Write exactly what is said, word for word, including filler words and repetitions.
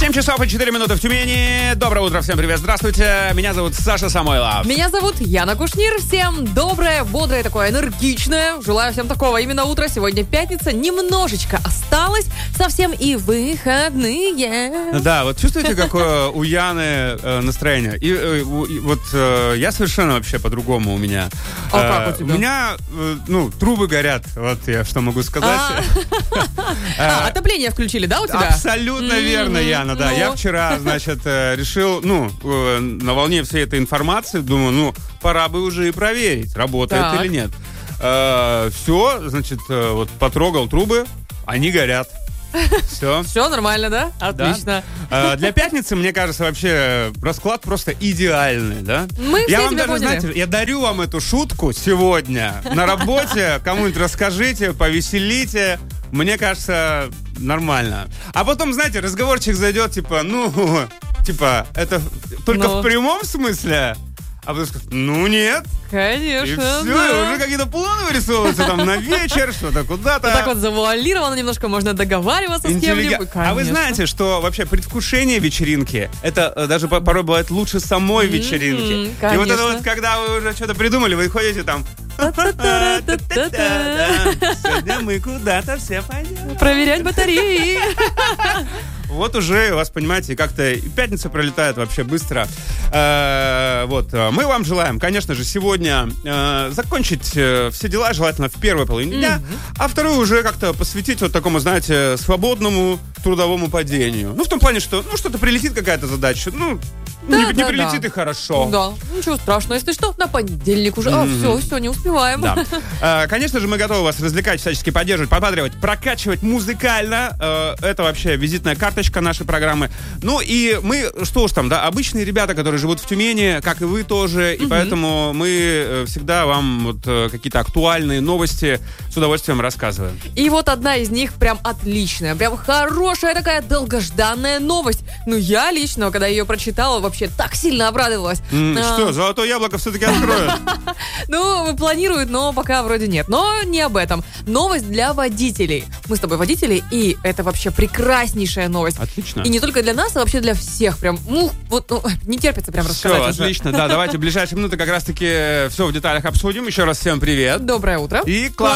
семь часов и четыре минуты в Тюмени. Доброе утро, всем привет, здравствуйте. Меня зовут Саша Самойлов. Меня зовут Яна Кушнир. Всем доброе, бодрое, такое энергичное. Желаю всем такого именно утра. Сегодня пятница. Немножечко осталось. Совсем и выходные. Да, вот чувствуете, какое у Яны э, настроение? И, э, и вот э, я совершенно вообще по-другому у меня. А э, как у тебя? У меня, э, ну, трубы горят. Вот я что могу сказать. А, отопление включили, да, у тебя? Абсолютно верно, Яна, да. Я вчера, значит, решил, ну, на волне всей этой информации, думаю, ну, пора бы уже и проверить, работает Так. или нет. Все, значит, вот потрогал трубы, они горят. Все. Все нормально, да? Отлично. Да. Для пятницы, мне кажется, вообще расклад просто идеальный, да? Мы все я вам тебя даже, поняли. знаете, я дарю вам эту шутку сегодня на работе. Кому-нибудь расскажите, повеселите. Мне кажется, нормально. А потом, знаете, разговорчик зайдет, типа, ну, типа, это только Ну. в прямом смысле? А потом скажет, ну нет. И Конечно, все, да. и уже какие-то планы вырисовываются там на вечер, что-то куда-то. Вот так вот завуалировано немножко, можно договариваться с Интеллиген- кем-нибудь. А вы Конечно. знаете, что вообще предвкушение вечеринки, это э, даже по- порой бывает лучше самой вечеринки. И вот это конечно. вот, когда вы уже что-то придумали, вы ходите там... Сегодня мы куда-то все пойдем. Проверять батареи. Вот уже у вас, понимаете, как-то и пятница пролетает вообще быстро. Э, Вот, э, мы вам желаем, конечно же, сегодня э, закончить э, все дела, желательно в первой половине дня, а вторую уже как-то посвятить вот такому, знаете, свободному трудовому падению. Ну, в том плане, что, ну, что-то прилетит, какая-то задача, ну, Да, не, не да, прилетит да. и хорошо. Да, ничего страшного. Если что, на понедельник уже. А, все, все, не успеваем. Да. Э, Конечно же, мы готовы вас развлекать, всячески поддерживать, подбадривать, прокачивать музыкально. Э, Это вообще визитная карточка нашей программы. Ну и мы, что уж там, да, обычные ребята, которые живут в Тюмени, как и вы тоже, и поэтому мы э, всегда вам вот э, какие-то актуальные новости с удовольствием рассказываем. И вот одна из них прям отличная, прям хорошая такая долгожданная новость. Ну, я лично, когда ее прочитала, вообще так сильно обрадовалась. М, А, Что, золотое яблоко все-таки откроют? Ну, планируют, но пока вроде нет. Но не об этом. Новость для водителей. Мы с тобой водители, и это вообще прекраснейшая новость. Отлично. И не только для нас, а вообще для всех. Прям, ну, вот, ну, не терпится прям рассказать Все, уже. отлично. Да, давайте в ближайшие минуты как раз-таки все в деталях обсудим. Еще раз всем привет. Доброе утро. И класс.